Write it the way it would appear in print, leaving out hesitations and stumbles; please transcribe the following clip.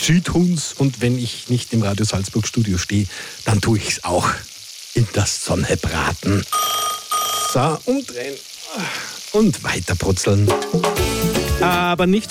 Sie tun's. Und wenn ich nicht im Radio Salzburg Studio stehe, dann tue ich's auch in der Sonne braten. So, umdrehen und weiter brutzeln. Aber nicht